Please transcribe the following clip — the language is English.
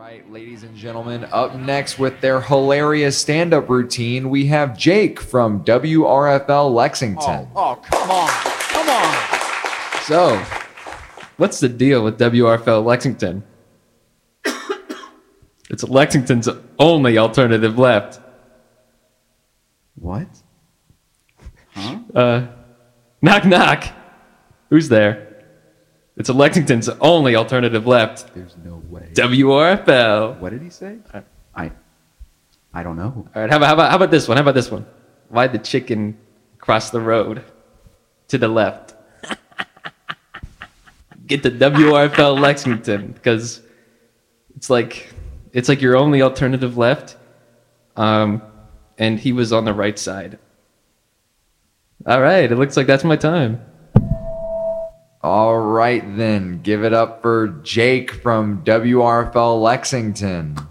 right, ladies and gentlemen, up next with their hilarious stand-up routine, we have Jake from WRFL Lexington. Oh, come on. Come on. So, what's the deal with WRFL Lexington? It's Lexington's only alternative left. What? Knock, knock. Who's there? It's Lexington's only alternative left. There's no way. WRFL. What did he say? I don't know. All right, how about this one? How about this one? Why'd the chicken cross the road to the left? Get to WRFL Lexington because it's like your only alternative left. And he was on the right side. All right, it looks like that's my time. All right, then. Give it up for Jake from WRFL Lexington.